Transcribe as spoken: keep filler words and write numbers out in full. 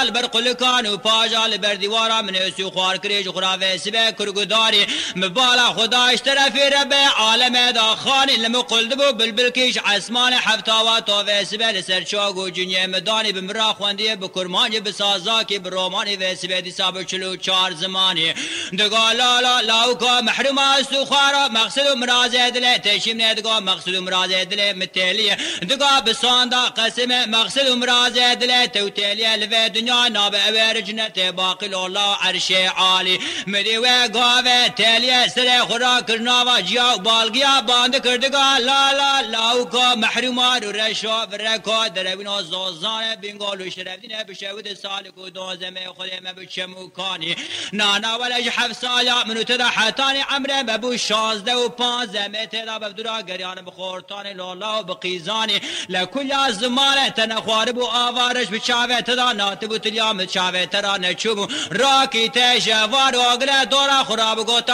البرقل كانوا باجال برديوارا من اسو خوار كريج خرافه سبه كرغداري مبالا خدا اشترى في رب عالم دا خان لما قلدبو بالبلكيش عسمان حفتاوا تو سبه لسر چاغو جنيه مداني بمرا خونديه بكرماني بسازاكي بروماني و سبه دي ساب چلو چار زماني دغا لا لا لاوكا محروم اسو خوارا مقصد مراز دل تشيم ندغا مقصد مراز دل متليه دغا بساندا قسم مقصد مراز دل توتليه لو دنيا ناب اورجنت باقي الله عرش عالي مدي و غاوه تليه سر خورا کرناوا جيا بالگيا باند کردگا لا لا لاوكا محرومان رشا بركا دربنا زوزان بنگالو شرفدين بشهود سالكو دوزم خدم بچموكاني نانا ولج حفصايا منو تدا حتاني عمره ببو شازده و پانزده تدا بفدرا گريان بخورتان لالا بقيزاني لكل زمان تنخوار بو آوارش بچاوه تدا ناتبو تليام چاوه ترا نچوبو راكي تشوار وغلا دورا خراب گوتا